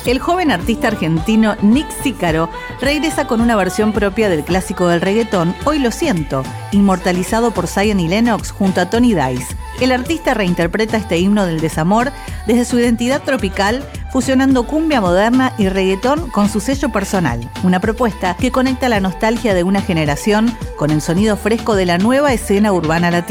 El joven artista argentino Nick Sícaro regresa con una versión propia del clásico del reggaetón, Hoy lo siento, inmortalizado por Zion y Lennox junto a Tony Dice. El artista reinterpreta este himno del desamor desde su identidad tropical, fusionando cumbia moderna y reggaetón con su sello personal. Una propuesta que conecta la nostalgia de una generación con el sonido fresco de la nueva escena urbana latina.